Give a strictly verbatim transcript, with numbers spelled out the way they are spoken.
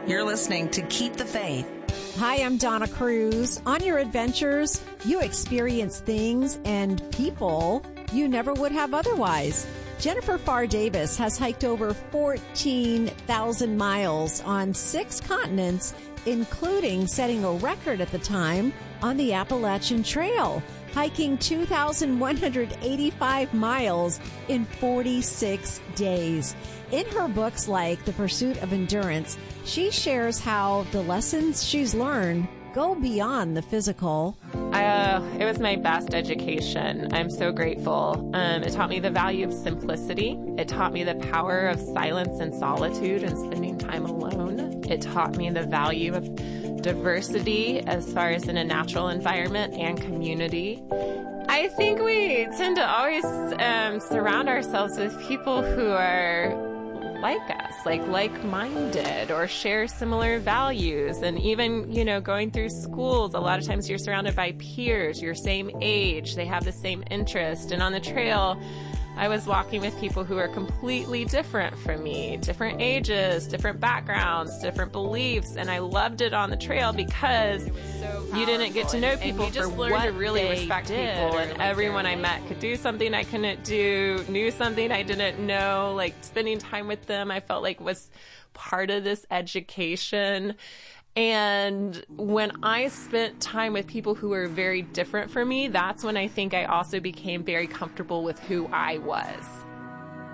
You're listening to Keep the Faith. Hi, I'm Donna Cruz. On your adventures, you experience things and people you never would have otherwise. Jennifer Farr Davis has hiked over fourteen thousand miles on six continents, including setting a record at the time on the Appalachian Trail, hiking two thousand one hundred eighty-five miles in forty-six days. In her books like The Pursuit of Endurance, she shares how the lessons she's learned go beyond the physical. Uh, it was my best education. I'm so grateful. Um, it taught me the value of simplicity. It taught me the power of silence and solitude and spending time alone. It taught me the value of diversity as far as in a natural environment and community. I think we tend to always um, surround ourselves with people who are like us, like like-minded or share similar values. And even, you know, going through schools, a lot of times you're surrounded by peers, your same age, they have the same interest. And on the trail, I was walking with people who are completely different from me, different ages, different backgrounds, different beliefs. And I loved it on the trail because so you didn't get to know people for what to really they respect did, people. And everyone I met could do something I couldn't do, knew something I didn't know. Like spending time with them, I felt like was part of this education. And when I spent time with people who were very different from me, that's when I think I also became very comfortable with who I was.